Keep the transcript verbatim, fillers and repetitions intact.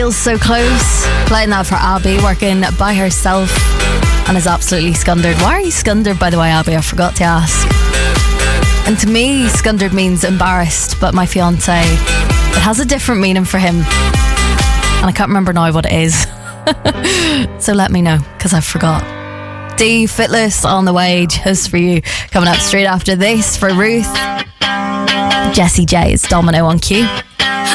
Feels so close. Playing that for Abby, working by herself, and is absolutely scundered. Why are you scundered, by the way, Abby? I forgot to ask. And to me, scundered means embarrassed, but my fiance, it has a different meaning for him, and I can't remember now what it is. So let me know, because I forgot. D, Fitless on the way just for you. Coming up straight after this for Ruth. Jessie J is Domino on Q.